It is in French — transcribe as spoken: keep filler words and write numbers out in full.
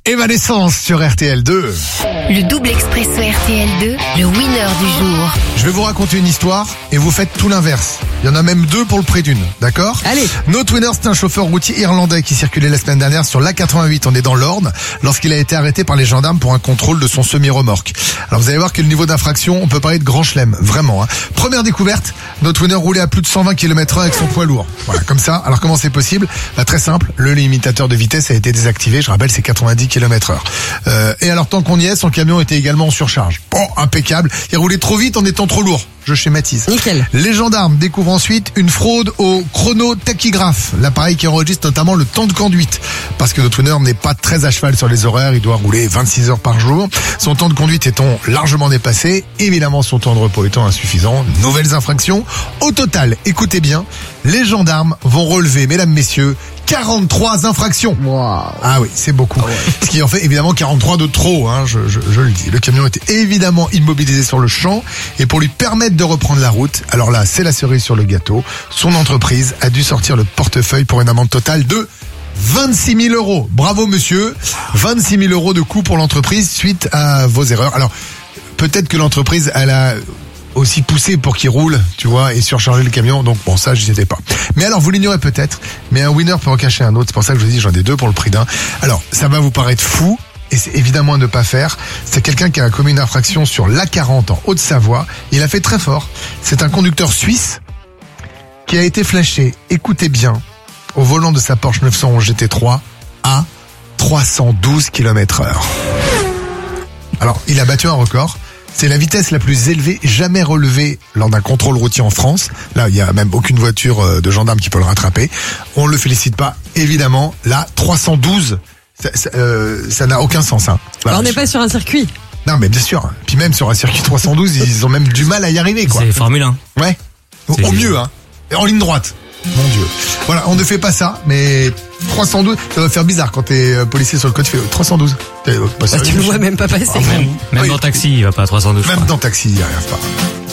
Evanescence sur R T L deux. Le double expresso R T L deux, le winner du jour. Je vais vous raconter une histoire et vous faites tout l'inverse. Il y en a même deux pour le prix d'une, d'accord ? Allez. Notre winner, c'est un chauffeur routier irlandais qui circulait la semaine dernière sur l'A quatre-vingt-huit, on est dans l'Orne, lorsqu'il a été arrêté par les gendarmes pour un contrôle de son semi-remorque. Alors vous allez voir que le niveau d'infraction, on peut parler de grand chelem, vraiment. Hein. Première découverte, notre winner roulait à plus de cent vingt kilomètres heure avec son poids lourd. Voilà, comme ça. Alors comment c'est possible ? Bah, très simple, le limitateur de vitesse a été désactivé, je rappelle c'est quatre-vingt-dix kilomètres heure. Euh, et alors tant qu'on y est, son camion était également en surcharge. Bon, impeccable, il roulait trop vite en étant trop lourd. Je schématise. Nickel. Les gendarmes découvrent ensuite une fraude au chronotachygraphe, l'appareil qui enregistre notamment le temps de conduite. Parce que notre winner n'est pas très à cheval sur les horaires, il doit rouler vingt-six heures par jour. Son temps de conduite étant largement dépassé, évidemment son temps de repos étant insuffisant. Nouvelles infractions. Au total, écoutez bien, les gendarmes vont relever, mesdames, messieurs, quarante-trois infractions. Wow. Ah oui, c'est beaucoup. Ah ouais. Ce qui en fait évidemment quarante-trois de trop, hein, je, je, je le dis. Le camion était évidemment immobilisé sur le champ et pour lui permettre de reprendre la route, alors là, c'est la cerise sur le gâteau, son entreprise a dû sortir le portefeuille pour une amende totale de vingt-six mille euros. Bravo monsieur, vingt-six mille euros de coût pour l'entreprise suite à vos erreurs. Alors, peut-être que l'entreprise, elle a aussi poussé pour qu'il roule, tu vois, et surcharger le camion. Donc bon, ça, j'y étais pas. Mais alors, vous l'ignorez peut-être, mais un winner peut en cacher un autre. C'est pour ça que je vous dis, j'en ai deux pour le prix d'un. Alors, ça va vous paraître fou, et c'est évidemment à ne pas faire. C'est quelqu'un qui a commis une infraction sur l'A quarante en Haute-Savoie. Il a fait très fort. C'est un conducteur suisse qui a été flashé, écoutez bien, au volant de sa Porsche neuf cent onze G T trois à trois cent douze kilomètres heure. Alors, il a battu un record. C'est la vitesse la plus élevée jamais relevée lors d'un contrôle routier en France. Là, il n'y a même aucune voiture de gendarme qui peut le rattraper. On ne le félicite pas, évidemment. Là, trois cent douze, ça, ça, euh, ça n'a aucun sens. Hein. Voilà. Alors, on n'est pas sur un circuit. Non, mais bien sûr. Puis même sur un circuit trois cent douze, ils ont même du mal à y arriver, quoi. C'est Formule un. Ouais. Au, au mieux, hein. Et en ligne droite. Mon Dieu. Voilà, on ne fait pas ça, mais trois cent douze, ça va faire bizarre quand t'es euh, policier sur le code, tu fais trois cent douze. T'es, euh, pas Bah, tu le vois même pas passer. Même, même Oui. dans taxi, il va pas à trois cent douze. Même dans taxi, il n'y arrive pas.